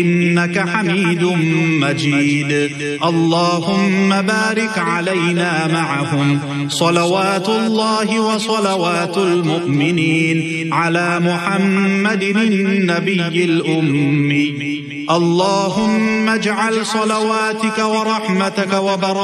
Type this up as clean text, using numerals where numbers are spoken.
إنك حميد مجيد. اللهم بارك علينا معهم صلوات الله وصلوات المؤمنين على محمد النبي الأمي. اللهم اجعل صلواتك ورحمتك وبركاتك